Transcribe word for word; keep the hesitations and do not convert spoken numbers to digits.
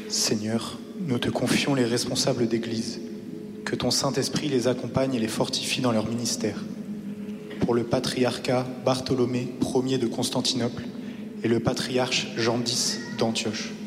Seigneur, nous te confions les responsables d'Église. Que ton Saint-Esprit les accompagne et les fortifie dans leur ministère. Pour le patriarcat Bartholomé Ier de Constantinople et le patriarche Jean X d'Antioche.